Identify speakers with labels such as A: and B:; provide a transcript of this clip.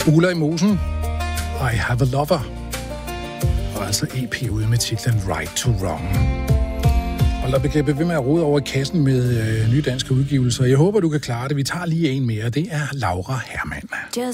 A: Uler i mosen. I have a lover. Og altså EP ude med titlen Right to Wrong. Og der bliver ved med at rode over i kassen med nye danske udgivelser. Jeg håber, du kan klare det. Vi tager lige en mere. Det er Laura Hermann.